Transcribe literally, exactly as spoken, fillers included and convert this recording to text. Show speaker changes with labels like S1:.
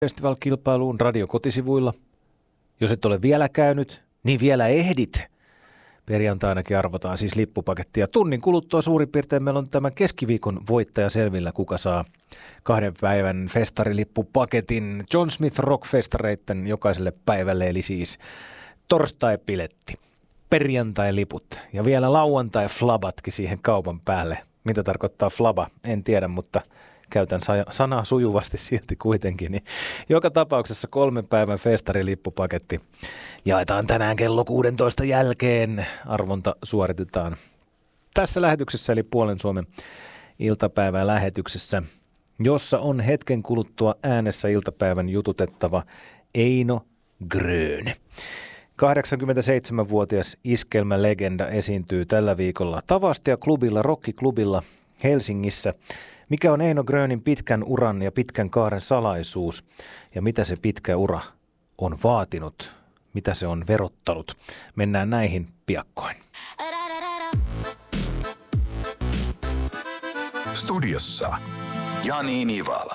S1: Festival-kilpailuun Radio Kotisivuilla. Jos et ole vielä käynyt, niin vielä ehdit. Perjantainakin arvotaan siis lippupakettia. Tunnin kuluttua suurin piirtein meillä on tämä keskiviikon voittaja selvillä, kuka saa kahden päivän festarilippupaketin John Smith Rock-festareitten jokaiselle päivälle, eli siis torstai-piletti, perjantai-liput ja vielä lauantai-flabatkin siihen kaupan päälle. Mitä tarkoittaa flaba? En tiedä, mutta käytän sanaa sujuvasti silti kuitenkin. Niin joka tapauksessa kolmen päivän festarilippupaketti jaetaan tänään kello kuusitoista jälkeen. Arvonta suoritetaan tässä lähetyksessä, eli Puolen Suomen iltapäivän lähetyksessä, jossa on hetken kuluttua äänessä iltapäivän jututettava Eino Grön. kahdeksankymmentäseitsemänvuotias iskelmälegenda esiintyy tällä viikolla Tavastia-klubilla, Rockiklubilla Helsingissä. Mikä on Eino Grönin pitkän uran ja pitkän kaaren salaisuus ja mitä se pitkä ura on vaatinut, mitä se on verottanut? Mennään näihin piakkoin.
S2: Studiossa Jani Nivala.